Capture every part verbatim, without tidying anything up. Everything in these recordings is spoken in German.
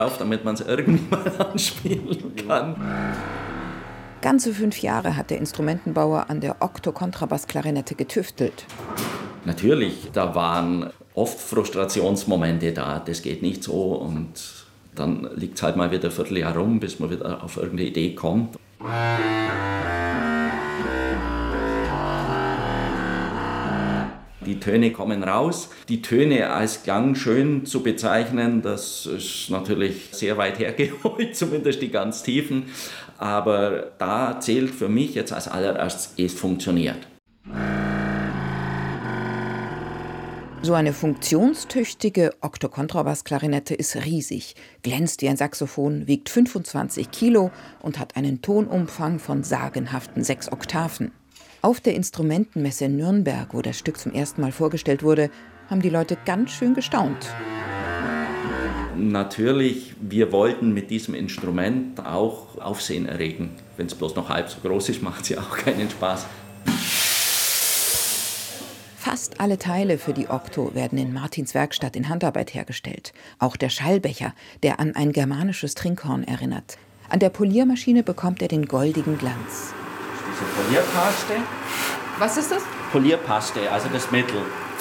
auf, damit man es irgendwie mal anspielen kann. Ganze fünf Jahre hat der Instrumentenbauer an der Okto-Kontrabass-Klarinette getüftelt. Natürlich, da waren oft Frustrationsmomente da, das geht nicht so und dann liegt es halt mal wieder ein Vierteljahr rum, bis man wieder auf irgendeine Idee kommt. Die Töne kommen raus. Die Töne als Klang schön zu bezeichnen, das ist natürlich sehr weit hergeholt, zumindest die ganz tiefen. Aber da zählt für mich jetzt als allererstes, es funktioniert. So eine funktionstüchtige Okto-Kontrabass-Klarinette ist riesig, glänzt wie ein Saxophon, wiegt fünfundzwanzig Kilo und hat einen Tonumfang von sagenhaften sechs Oktaven. Auf der Instrumentenmesse in Nürnberg, wo das Stück zum ersten Mal vorgestellt wurde, haben die Leute ganz schön gestaunt. Natürlich, wir wollten mit diesem Instrument auch Aufsehen erregen. Wenn es bloß noch halb so groß ist, macht es ja auch keinen Spaß. Fast alle Teile für die Okto werden in Martins Werkstatt in Handarbeit hergestellt. Auch der Schallbecher, der an ein germanisches Trinkhorn erinnert. An der Poliermaschine bekommt er den goldigen Glanz. Diese Polierpaste. Was ist das? Polierpaste, also das Mittel.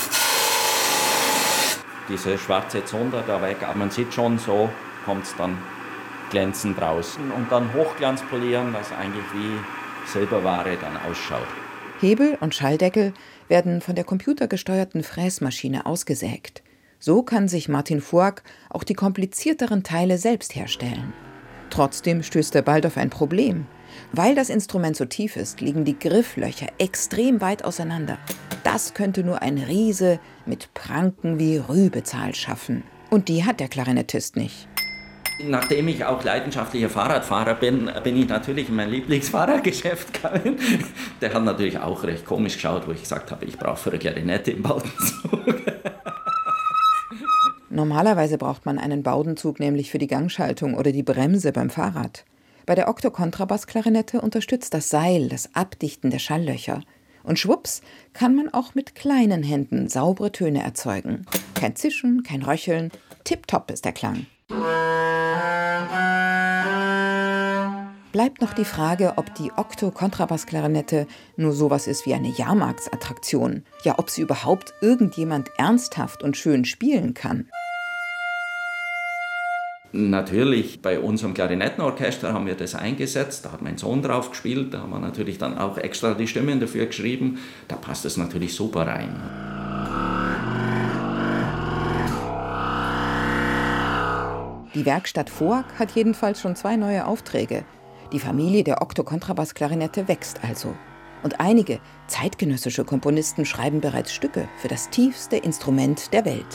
Diese schwarze Zunder da weg, aber man sieht schon, so kommt es dann glänzend raus. Und dann Hochglanz polieren, dass eigentlich wie Silberware dann ausschaut. Hebel und Schalldeckel werden von der computergesteuerten Fräsmaschine ausgesägt. So kann sich Martin Voig auch die komplizierteren Teile selbst herstellen. Trotzdem stößt er bald auf ein Problem. Weil das Instrument so tief ist, liegen die Grifflöcher extrem weit auseinander. Das könnte nur ein Riese mit Pranken wie Rübezahl schaffen. Und die hat der Klarinettist nicht. Nachdem ich auch leidenschaftlicher Fahrradfahrer bin, bin ich natürlich in mein Lieblingsfahrradgeschäft gegangen. Der hat natürlich auch recht komisch geschaut, wo ich gesagt habe, ich brauche für eine Klarinette im Baudenzug. Normalerweise braucht man einen Baudenzug nämlich für die Gangschaltung oder die Bremse beim Fahrrad. Bei der Okto-Kontrabass-Klarinette unterstützt das Seil das Abdichten der Schalllöcher. Und schwupps kann man auch mit kleinen Händen saubere Töne erzeugen. Kein Zischen, kein Röcheln, tipptopp ist der Klang. Bleibt noch die Frage, ob die Okto-Kontrabass-Klarinette nur sowas ist wie eine Jahrmarktsattraktion. Ja, ob sie überhaupt irgendjemand ernsthaft und schön spielen kann. Natürlich, bei unserem Klarinettenorchester haben wir das eingesetzt, da hat mein Sohn drauf gespielt, da haben wir natürlich dann auch extra die Stimmen dafür geschrieben, da passt es natürlich super rein. Die Werkstatt Voig hat jedenfalls schon zwei neue Aufträge. Die Familie der Okto-Kontrabass-Klarinette wächst also. Und einige zeitgenössische Komponisten schreiben bereits Stücke für das tiefste Instrument der Welt.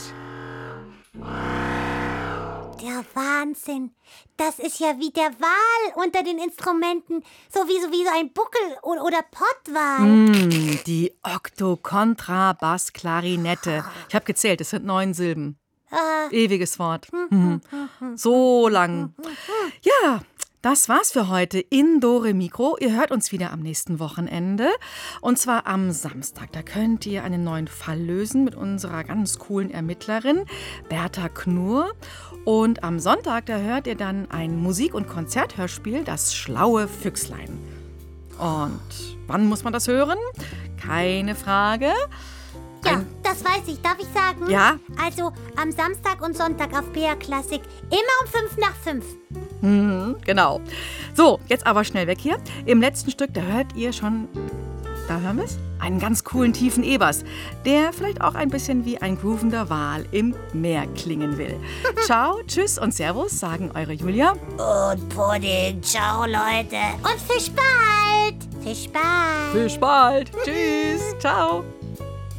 Der Wahnsinn. Das ist ja wie der Wal unter den Instrumenten. So wie so, wie so ein Buckel- oder Pottwal. Mm, die Okto-Kontrabass-Klarinette. Ich habe gezählt, es sind neun Silben. Äh. Ewiges Wort. Mhm. So lang. Ja, das war's für heute in Dore Mikro. Ihr hört uns wieder am nächsten Wochenende. Und zwar am Samstag. Da könnt ihr einen neuen Fall lösen mit unserer ganz coolen Ermittlerin Bertha Knurr. Und am Sonntag, da hört ihr dann ein Musik- und Konzerthörspiel, das Schlaue Füchslein. Und wann muss man das hören? Keine Frage. Ja, das weiß ich. Darf ich sagen? Ja. Also am Samstag und Sonntag auf B R Klassik. Immer um fünf nach fünf. Mhm, genau. So, jetzt aber schnell weg hier. Im letzten Stück, da hört ihr schon, da hören wir es, einen ganz coolen tiefen E-Bass, der vielleicht auch ein bisschen wie ein groovender Wal im Meer klingen will. Ciao, tschüss und Servus, sagen eure Julia. Und Pudding. Ciao, Leute. Und Fisch bald. Fisch bald. Fisch bald. Tschüss. Ciao.